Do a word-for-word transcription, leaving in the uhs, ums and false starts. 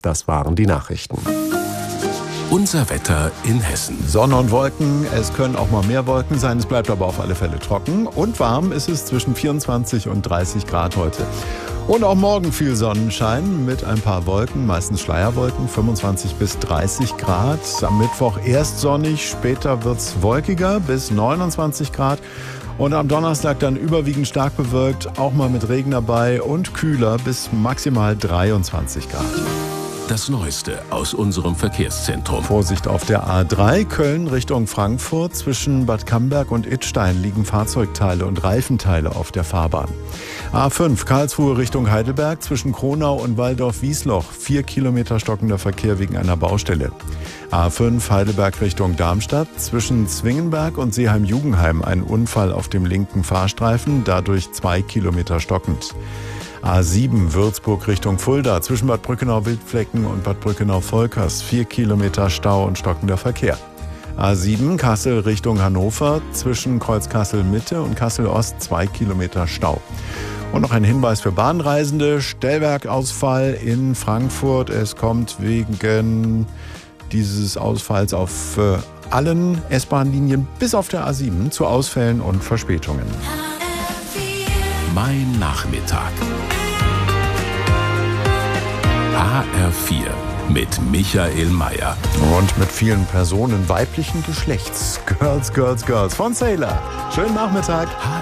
Das waren die Nachrichten. Unser Wetter in Hessen. Sonne und Wolken, es können auch mal mehr Wolken sein, es bleibt aber auf alle Fälle trocken. Und warm ist es zwischen vierundzwanzig und dreißig Grad heute. Und auch morgen viel Sonnenschein mit ein paar Wolken, meistens Schleierwolken, fünfundzwanzig bis dreißig Grad. Am Mittwoch erst sonnig, später wird es wolkiger bis neunundzwanzig Grad. Und am Donnerstag dann überwiegend stark bewölkt, auch mal mit Regen dabei und kühler bis maximal dreiundzwanzig Grad. Das Neueste aus unserem Verkehrszentrum. Vorsicht auf der A drei Köln Richtung Frankfurt. Zwischen Bad Camberg und Idstein liegen Fahrzeugteile und Reifenteile auf der Fahrbahn. A fünf Karlsruhe Richtung Heidelberg. Zwischen Kronau und Waldorf-Wiesloch. Vier Kilometer stockender Verkehr wegen einer Baustelle. A fünf Heidelberg Richtung Darmstadt. Zwischen Zwingenberg und Seeheim-Jugenheim ein Unfall auf dem linken Fahrstreifen. Dadurch zwei Kilometer stockend. A sieben Würzburg Richtung Fulda, zwischen Bad Brückenau-Wildflecken und Bad Brückenau-Volkers, vier Kilometer Stau und stockender Verkehr. A sieben Kassel Richtung Hannover, zwischen Kreuz Kassel-Mitte und Kassel-Ost, zwei Kilometer Stau. Und noch ein Hinweis für Bahnreisende, Stellwerkausfall in Frankfurt. Es kommt wegen dieses Ausfalls auf äh, allen S-Bahn-Linien bis auf der A sieben zu Ausfällen und Verspätungen. Mein Nachmittag. H R vier mit Michael Mayer. Und mit vielen Personen weiblichen Geschlechts. Girls, Girls, Girls von Sailor. Schönen Nachmittag.